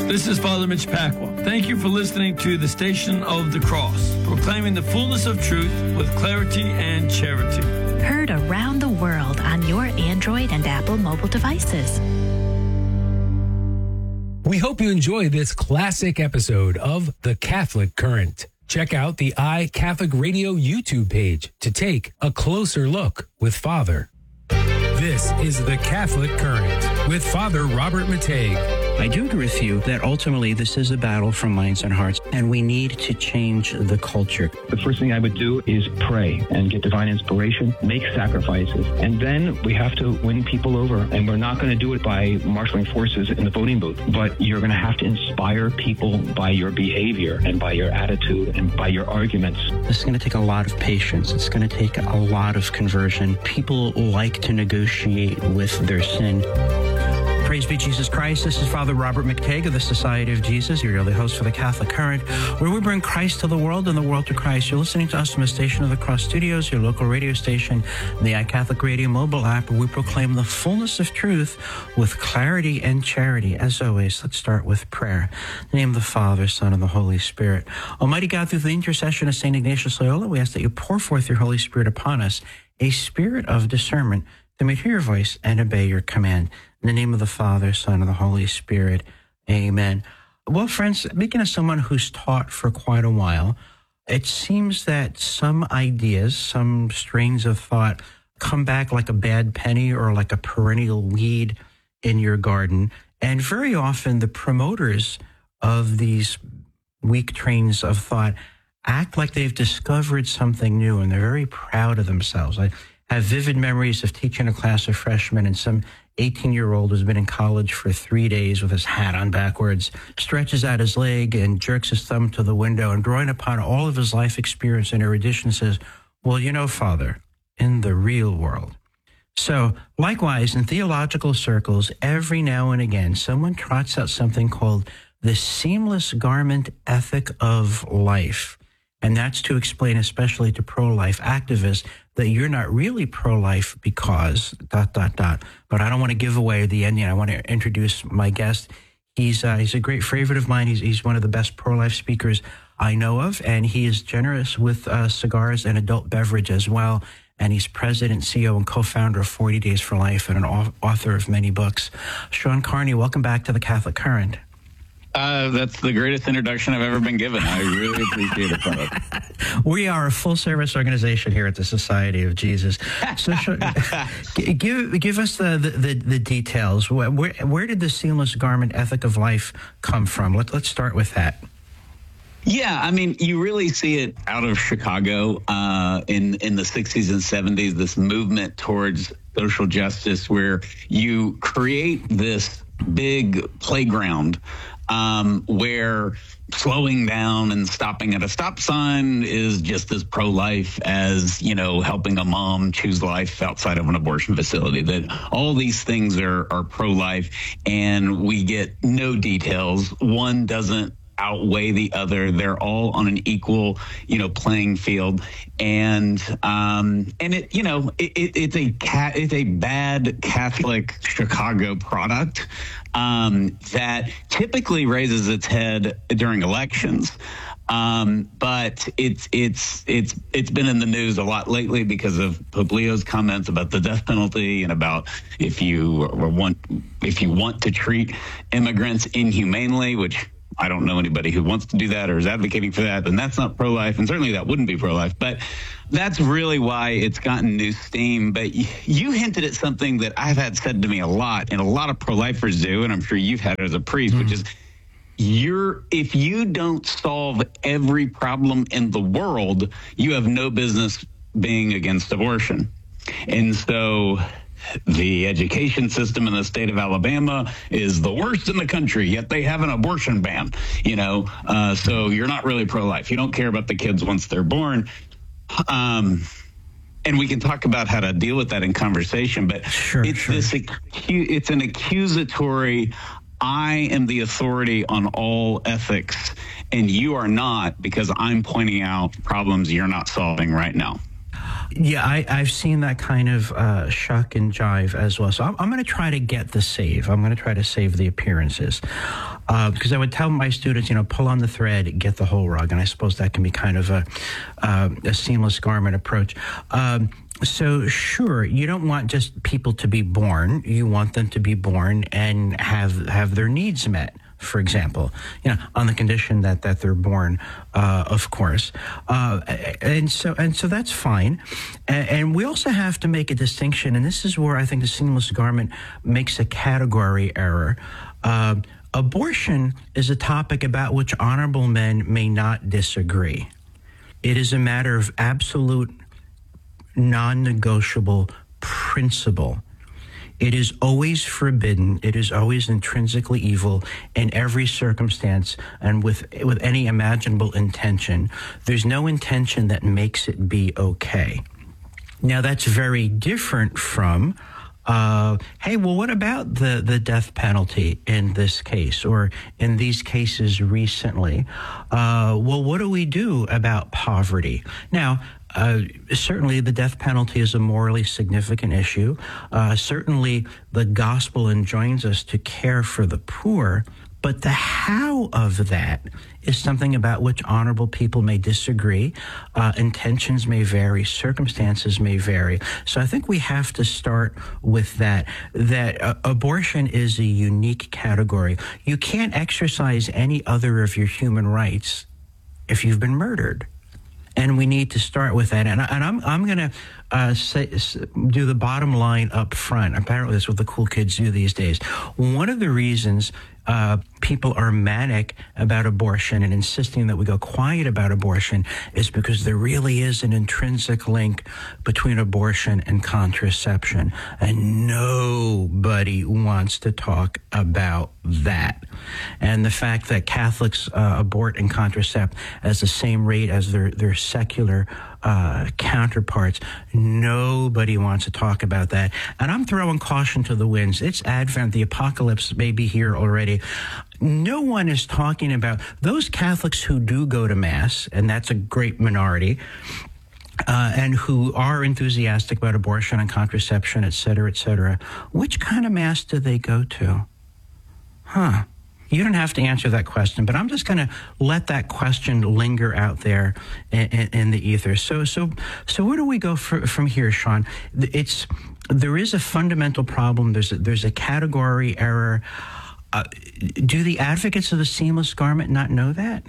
This is Father Mitch Pacwa. Thank you for listening to the Station of the Cross, proclaiming the fullness of truth with clarity and charity. Heard around the world on your Android and Apple mobile devices. We hope you enjoy this classic episode of The Catholic Current. Check out the iCatholic Radio YouTube page to take a closer look with Father. This is The Catholic Current with Father Robert Matej. I do agree with you that ultimately this is a battle for minds and hearts, and we need to change the culture. The first thing I would do is pray and get divine inspiration, make sacrifices, and then we have to win people over. And we're not going to do it by marshaling forces in the voting booth, but you're going to have to inspire people by your behavior and by your attitude and by your arguments. This is going to take a lot of patience. It's going to take a lot of conversion. People like to negotiate with their sin. Praise be Jesus Christ. This is Father Robert McTague of the Society of Jesus. You're the host for the Catholic Current, where we bring Christ to the world and the world to Christ. You're listening to us from the Station of the Cross Studios, your local radio station, the iCatholic Radio mobile app, where we proclaim the fullness of truth with clarity and charity. As always, let's start with prayer. In the name of the Father, Son, and the Holy Spirit. Almighty God, through the intercession of St. Ignatius Loyola, we ask that you pour forth your Holy Spirit upon us, a spirit of discernment, that we hear your voice and obey your command. In the name of the Father, Son, and the Holy Spirit. Amen. Well, friends, speaking as someone who's taught for quite a while, it seems that some ideas, some strains of thought come back like a bad penny or like a perennial weed in your garden. And very often the promoters of these weak trains of thought act like they've discovered something new, and they're very proud of themselves. I have vivid memories of teaching a class of freshmen, and some 18-year-old who's been in college for 3 days with his hat on backwards stretches out his leg and jerks his thumb to the window, and drawing upon all of his life experience and erudition says, well, you know, Father, in the real world. So likewise, in theological circles, every now and again, someone trots out something called the seamless garment ethic of life. And that's to explain, especially to pro-life activists, that you're not really pro-life because ... But I don't want to give away the ending. I want to introduce my guest. He's a great favorite of mine. He's one of the best pro-life speakers I know of, and he is generous with cigars and adult beverage as well. And he's president, CEO, and co-founder of 40 Days for Life and an author of many books. Sean Carney, welcome back to the Catholic Current. That's the greatest introduction I've ever been given. I really appreciate it, Father. We are a full-service organization here at the Society of Jesus. So, give us the details. Where did the seamless garment ethic of life come from? Let's start with that. Yeah, I mean, you really see it out of Chicago in the 60s and 70s, this movement towards social justice where you create this big playground where slowing down and stopping at a stop sign is just as pro-life as, you know, helping a mom choose life outside of an abortion facility. That all these things are pro-life, and we get no details. One doesn't outweigh the other. They're all on an equal, playing field. And it, it's a bad Catholic Chicago product that typically raises its head during elections. But it's been in the news a lot lately because of Pope Leo's comments about the death penalty and about if you want to treat immigrants inhumanely, which I don't know anybody who wants to do that or is advocating for that, then that's not pro-life, and certainly that wouldn't be pro-life. But that's really why it's gotten new steam. But you hinted at something that I've had said to me a lot, and a lot of pro-lifers do, and I'm sure you've had it as a priest, which is if you don't solve every problem in the world, you have no business being against abortion. And so the education system in the state of Alabama is the worst in the country, yet they have an abortion ban, so you're not really pro-life. You don't care about the kids once they're born. And we can talk about how to deal with that in conversation, but it's an accusatory, I am the authority on all ethics, and you are not, because I'm pointing out problems you're not solving right now. Yeah, I've seen that kind of shuck and jive as well. So I'm going to try to get the save. I'm going to try to save the appearances. Because I would tell my students, pull on the thread, get the whole rug. And I suppose that can be kind of a seamless garment approach. So sure, you don't want just people to be born. You want them to be born and have their needs met. For example, on the condition that they're born, of course, and so that's fine. And we also have to make a distinction, and this is where I think the seamless garment makes a category error. Abortion is a topic about which honorable men may not disagree. It is a matter of absolute, non-negotiable principle. It is always forbidden. It is always intrinsically evil in every circumstance and with any imaginable intention. There's no intention that makes it be okay. Now, that's very different from, hey, well, what about the death penalty in this case or in these cases recently? Well, what do we do about poverty? Now, certainly the death penalty is a morally significant issue. Certainly the gospel enjoins us to care for the poor, but the how of that is something about which honorable people may disagree. Intentions may vary, circumstances may vary. So I think we have to start with that abortion is a unique category. You can't exercise any other of your human rights if you've been murdered. And we need to start with that. And I'm going to do the bottom line up front. Apparently that's what the cool kids do these days. One of the reasons people are manic about abortion and insisting that we go quiet about abortion is because there really is an intrinsic link between abortion and contraception. And nobody wants to talk about that. And the fact that Catholics abort and contracept at the same rate as their secular counterparts, nobody wants to talk about that. And I'm throwing caution to the winds. It's Advent. The apocalypse may be here already. No one is talking about those Catholics who do go to Mass, and that's a great minority, and who are enthusiastic about abortion and contraception, et cetera, which kind of Mass do they go to? You don't have to answer that question, but I'm just going to let that question linger out there in the ether. So where do we go from here, Sean? There is a fundamental problem. There's a category error. Do the advocates of the seamless garment not know that?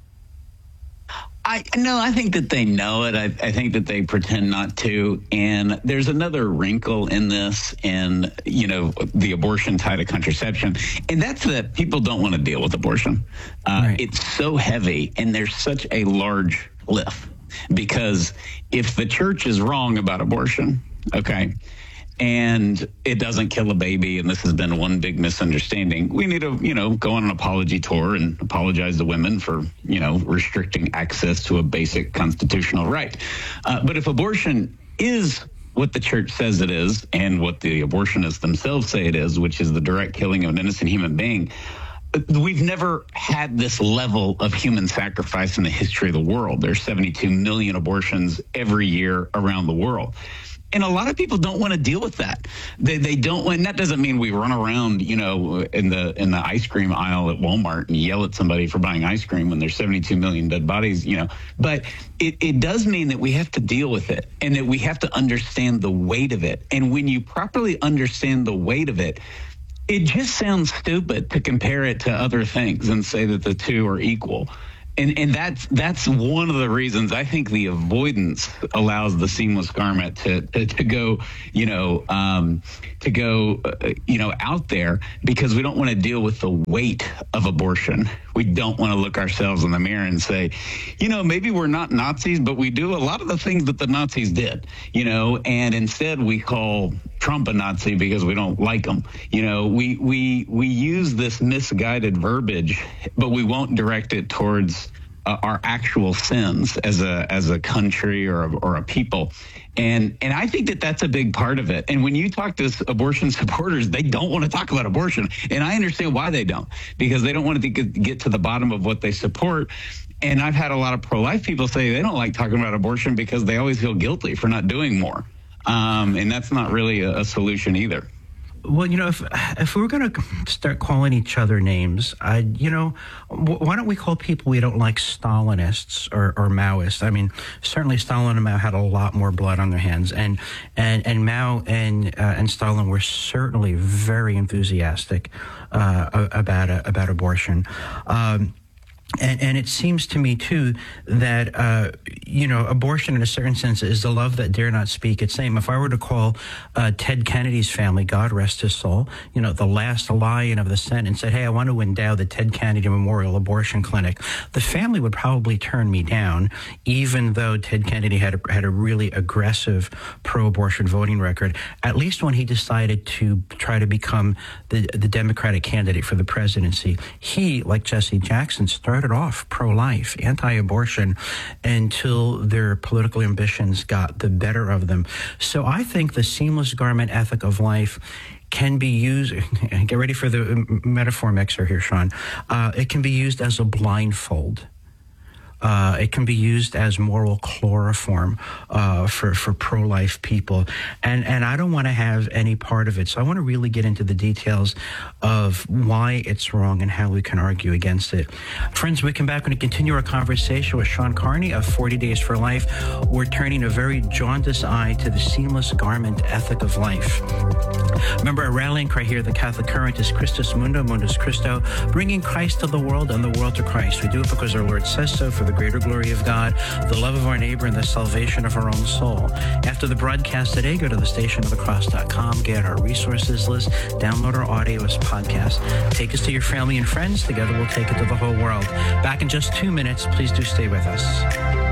I think that they know it. I think that they pretend not to. And there's another wrinkle in this, and the abortion tied to contraception, and that's that people don't want to deal with abortion. Right. It's so heavy, and there's such a large lift because if the church is wrong about abortion, okay, and it doesn't kill a baby, and this has been one big misunderstanding, we need to, go on an apology tour and apologize to women for, restricting access to a basic constitutional right. But if abortion is what the church says it is, and what the abortionists themselves say it is, which is the direct killing of an innocent human being, we've never had this level of human sacrifice in the history of the world. There's 72 million abortions every year around the world. And a lot of people don't want to deal with that. They don't, and that doesn't mean we run around, in the ice cream aisle at Walmart and yell at somebody for buying ice cream when there's 72 million dead bodies, But it does mean that we have to deal with it, and that we have to understand the weight of it. And when you properly understand the weight of it, it just sounds stupid to compare it to other things and say that the two are equal. And that's one of the reasons I think the avoidance allows the seamless garment to go, out there, because we don't want to deal with the weight of abortion. We don't want to look ourselves in the mirror and say, maybe we're not Nazis, but we do a lot of the things that the Nazis did, and instead we call Trump a Nazi because we don't like him. We use this misguided verbiage, but we won't direct it towards our actual sins as a country or a people. And I think that that's a big part of it. And when you talk to abortion supporters, they don't want to talk about abortion. And I understand why they don't, because they don't want to get to the bottom of what they support. And I've had a lot of pro-life people say they don't like talking about abortion because they always feel guilty for not doing more. And that's not really a solution either. Well, if we're going to start calling each other names, why don't we call people we don't like Stalinists or Maoists? I mean, certainly Stalin and Mao had a lot more blood on their hands, and Mao and Stalin were certainly very enthusiastic about abortion. And it seems to me, too, that, abortion in a certain sense is the love that dare not speak its name. If I were to call Ted Kennedy's family, God rest his soul, the last lion of the Senate, and said, hey, I want to endow the Ted Kennedy Memorial Abortion Clinic, the family would probably turn me down, even though Ted Kennedy had a really aggressive pro-abortion voting record, at least when he decided to try to become the Democratic candidate for the presidency. He, like Jesse Jackson, started off pro-life, anti-abortion, until their political ambitions got the better of them. So I think the seamless garment ethic of life can be used, get ready for the metaphor mixer here, Sean, it can be used as a blindfold. It can be used as moral chloroform for pro-life people. And I don't want to have any part of it. So I want to really get into the details of why it's wrong and how we can argue against it. Friends, we come back and continue our conversation with Sean Carney of 40 Days for Life. We're turning a very jaundiced eye to the seamless garment ethic of life. Remember, our rallying cry here, the Catholic Current, is Christus Mundo, Mundus Christo, bringing Christ to the world and the world to Christ. We do it because our Lord says so, for the greater glory of God, the love of our neighbor, and the salvation of our own soul. After the broadcast today, go to thestationofthecross.com, get our resources list, download our audio as podcast. Take us to your family and friends. Together we'll take it to the whole world. Back in just 2 minutes. Please do stay with us.